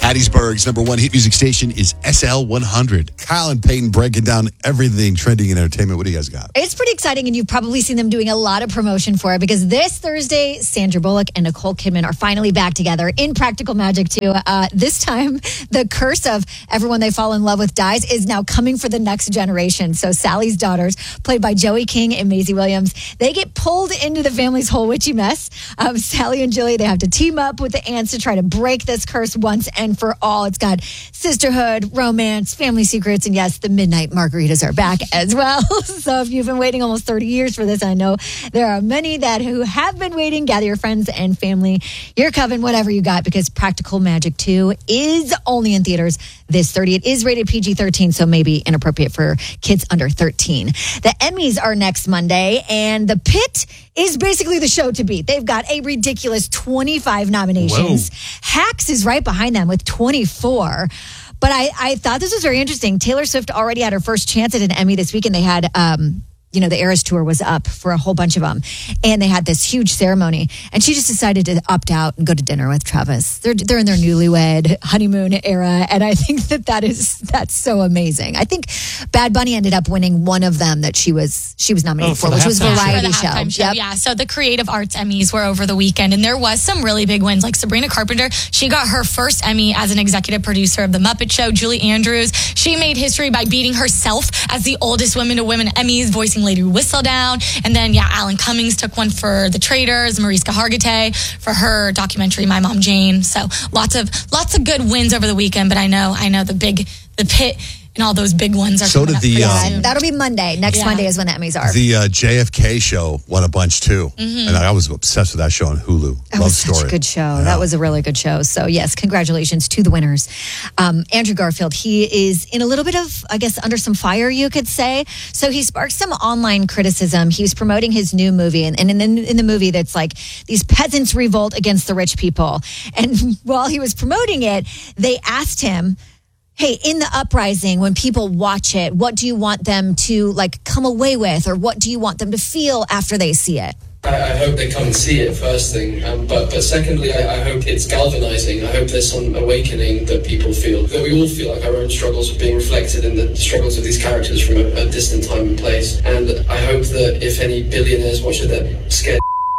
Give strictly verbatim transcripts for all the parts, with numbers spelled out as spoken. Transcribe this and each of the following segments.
Hattiesburg's number one hit music station is S L one hundred. Kyle and Peyton breaking down everything trending in entertainment. What do you guys got? It's pretty exciting, and you've probably seen them doing a lot of promotion for it because this Thursday, Sandra Bullock and Nicole Kidman are finally back together in Practical Magic two. Uh, this time, the curse of everyone they fall in love with dies is now coming for the next generation. So Sally's daughters, played by Joey King and Maisie Williams, they get pulled into the family's whole witchy mess. Um, Sally and Jilly, they have to team up with the aunts to try to break this curse once and for all. It's got sisterhood, romance, family secrets, and yes, the midnight margaritas are back as well. So if you've been waiting almost thirty years for this, I know there are many that who have been waiting. Gather your friends and family, your coven, whatever you got, because Practical Magic two is only in theaters this Thursday. It is rated P G thirteen, so maybe inappropriate for kids under thirteen. The Emmys are next Monday, and The Pit is basically the show to beat. They've got a ridiculous twenty-five nominations. Whoa. Hacks is right behind them with twenty-four. But I, I thought this was very interesting. Taylor Swift already had her first chance at an Emmy this weekend. They had... Um, you know, the Eras Tour was up for a whole bunch of them. And they had this huge ceremony. And she just decided to opt out and go to dinner with Travis. They're they're in their newlywed honeymoon era. And I think that that is, that's so amazing. I think Bad Bunny ended up winning one of them that she was she was nominated oh, for, for which was Variety Show. show. Yep. Yeah, so the Creative Arts Emmys were over the weekend. And there was some really big wins. Like Sabrina Carpenter, she got her first Emmy as an executive producer of The Muppet Show. Julie Andrews, she made history by beating herself as the oldest woman to win an Emmys, voicing Lady Whistledown. And then, yeah, Alan Cummings took one for The Traitors, Mariska Hargitay for her documentary, My Mom Jane. So lots of lots of good wins over the weekend. But I know, I know the big, the Pit and all those big ones are so coming did up the, um, That'll be Monday. Next yeah. Monday is when the Emmys are. The uh, J F K show won a bunch too. Mm-hmm. And I was obsessed with that show on Hulu. That Love was story. such a good show. Yeah. That was a really good show. So yes, congratulations to the winners. Um, Andrew Garfield, he is in a little bit of, I guess, under some fire, you could say. So he sparked some online criticism. He was promoting his new movie. And, and in, the, in the movie, that's like these peasants revolt against the rich people. And while he was promoting it, they asked him, hey, in the uprising, when people watch it, what do you want them to like come away with, or what do you want them to feel after they see it? I, I hope they come and see it, first thing. Um, but but secondly, I, I hope it's galvanizing. I hope there's some awakening that people feel, that we all feel like our own struggles are being reflected in the struggles of these characters from a, a distant time and place. And I hope that if any billionaires watch it, they're scared.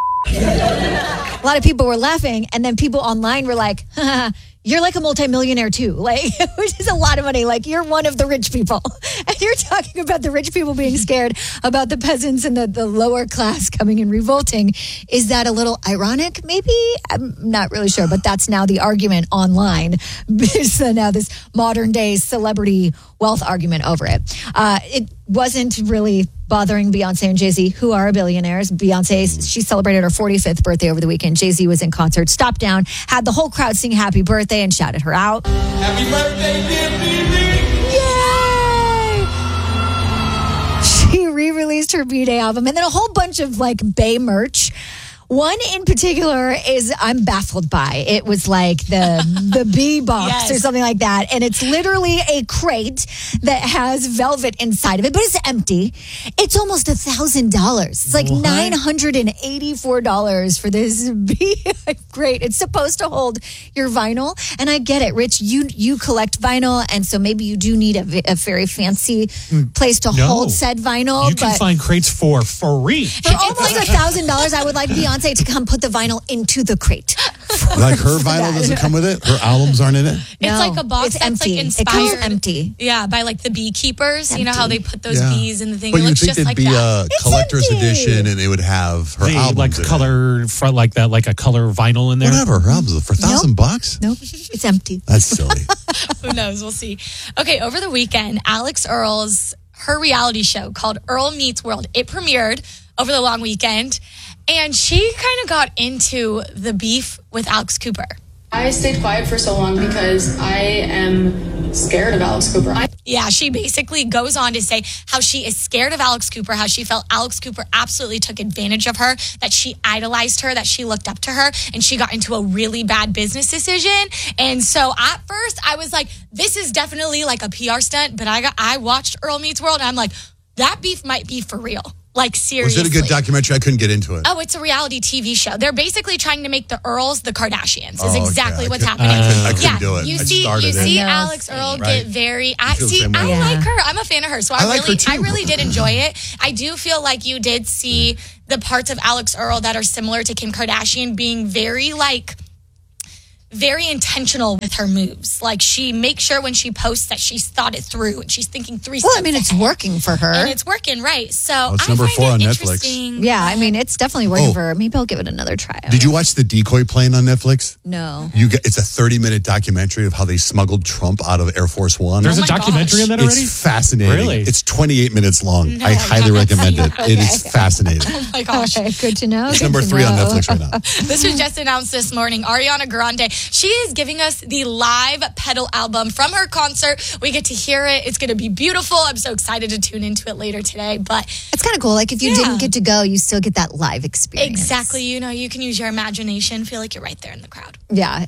A lot of people were laughing, and then people online were like, haha, you're like a multimillionaire too, like, which is a lot of money. Like, you're one of the rich people. And you're talking about the rich people being scared about the peasants and the, the lower class coming and revolting. Is that a little ironic? Maybe? I'm not really sure, but that's now the argument online. So now this modern day celebrity wealth argument over it. Uh, it wasn't really bothering Beyonce and Jay-Z, who are billionaires. Beyonce, she celebrated her forty-fifth birthday over the weekend. Jay-Z was in concert, stopped down, had the whole crowd sing happy birthday and shouted her out. Happy birthday, dear Yay! She re-released her B-Day album, and then a whole bunch of like Bay merch. One in particular is I'm baffled by. It was like the the bee box yes. or something like that. And it's literally a crate that has velvet inside of it, but it's empty. It's almost a thousand dollars. It's like what? nine hundred eighty-four dollars for this bee. Great. It's supposed to hold your vinyl. And I get it, Rich. You you collect vinyl, and so maybe you do need a, a very fancy place to no. hold said vinyl. You can but find crates for free. For almost a thousand dollars, I would like Beyonce to come put the vinyl into the crate. Like her vinyl doesn't come with it? Her albums aren't in it? It's no, like a box it's that's empty. like inspired. It comes empty. Yeah, by like the beekeepers. You know how they put those yeah. bees in the thing? But it you'd looks think just there'd like be that. a It's collector's empty. edition, and it would have her They, albums like in color front, like that, like a color vinyl in there. Whatever, her albums for a thousand Nope. bucks? Nope, it's empty. That's silly. Who knows? We'll see. Okay, over the weekend, Alex Earl's, her reality show called Earl Meets World, it premiered over the long weekend, and she kind of got into the beef with Alex Cooper. I stayed quiet for so long because I am scared of Alex Cooper. I- yeah, she basically goes on to say how she is scared of Alex Cooper, how she felt Alex Cooper absolutely took advantage of her, that she idolized her, that she looked up to her, and she got into a really bad business decision. And so at first I was like, this is definitely like a P R stunt, but I got I watched Earl Meets World, and I'm like, that beef might be for real. Like, Was seriously. it a good documentary? I couldn't get into it. Oh, it's a reality T V show. They're basically trying to make the Earls the Kardashians. Is Oh, okay. exactly I what's couldn't- happening. I couldn't- I couldn't yeah, do it. you I see, started you it. see I know, Alex same. Earl Right. get very. I feel the see. same way. I Yeah. like her. I'm a fan of her, so I, I like really, her too. I really did enjoy it. I do feel like you did see the parts of Alex Earl that are similar to Kim Kardashian being very like. very intentional with her moves. Like, she makes sure when she posts that she's thought it through and she's thinking three Well, steps I mean, it's ahead. working for her. And it's working, right? So it's I number find four it on Netflix. interesting. Yeah, I mean, it's definitely working Oh. for her. Maybe I'll give it another try. Did you watch the Decoy plane on Netflix? No. You get, it's a thirty minute documentary of how they smuggled Trump out of Air Force One. There's Oh a my documentary gosh. on that already? It's fascinating. Really? It's twenty-eight minutes long. No, I I highly haven't recommend seen it. it. It is fascinating. Oh my gosh. Okay, good to know. It's good number to three on know. Netflix right now. This was just announced this morning. Ariana Grande, she is giving us the live pedal album from her concert. We get to hear it. It's going to be beautiful. I'm so excited to tune into it later today. But It's kind of cool. Like, if you Yeah. didn't get to go, you still get that live experience. exactly, you know, you can use your imagination, feel like you're right there in the crowd. Yeah.